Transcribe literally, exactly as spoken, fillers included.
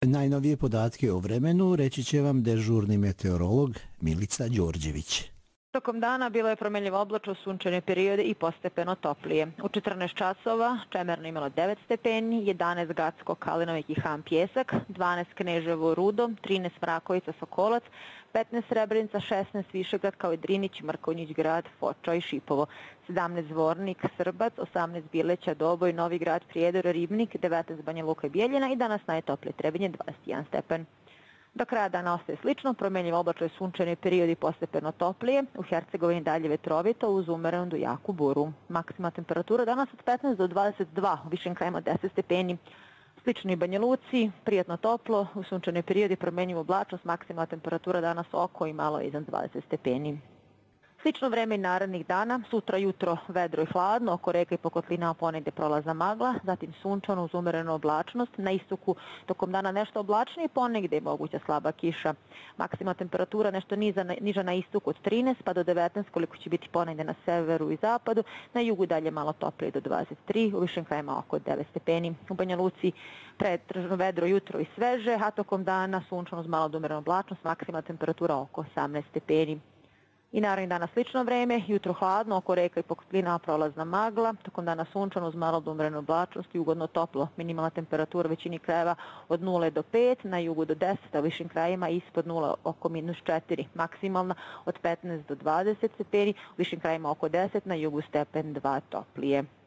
Najnovije podatke o vremenu reći će vam dežurni meteorolog Milica Đorđević. Tokom dana bilo je promenljivo oblačno, sunčane periode i postepeno toplije. U četrnaest časova Čemerno imalo devet stepeni, jedanaest Gacko, Kalinovik i Han Pjesak, dvanaest Kneževo, Rudo, trinaest Mrakovica, Sokolac, petnaest Srebrenica, šesnaest Višegrad kao i Drinić, Mrkonjić grad, Foča i Šipovo, sedamnaest Zvornik, Srbac, osamnaest Bileća, Doboj, Novi grad, Prijedor, Ribnik, devetnaest Banja Luka i Bijeljina i danas najtoplije Trebinje dvadeset jedan stepen. Do kraja dana ostaje slično, promenljivo oblačno i sunčani periodi postepeno toplije, u Hercegovini dalje vetrovito uz umerenu do jaku buru. Maksimalna temperatura danas od petnaest do dvadeset dva, u višim krajima deset stepeni. Slično i Banja Luci, prijatno toplo, u sunčani periodi promenljivo oblačnost, maksimalna temperatura danas oko i malo iznad dvadeset stepeni. Slično vreme i narednih dana, sutra jutro vedro i hladno, oko reka i po kotlinama ponegde prolazna magla, zatim sunčano uz umerenu oblačnost, na istoku tokom dana nešto oblačnije i ponegde je moguća slaba kiša. Maksimalna temperatura nešto niža, niža na istoku od trinaest pa do devetnaest, koliko će biti ponegde na severu i zapadu, na jugu dalje malo toplije do dvadeset tri, u višim krajima oko devet stepeni. U Banja Luci pretežno vedro jutro i sveže, a tokom dana sunčano uz malo umerenu oblačnost, maksimalna temperatura oko osamnaest stepeni. I naravno dana slično vreme, jutro hladno, oko reka i po kotlinama prolazna magla, tokom dana sunčano uz malo umerenu oblačnost i ugodno toplo. Minimalna temperatura većini krajeva od nula do pet, na jugu do deset, a u višim krajima ispod nula oko minus četiri. Maksimalna od petnaest do dvadeset stepeni, u višim krajima oko deset, na jugu stepen dva toplije.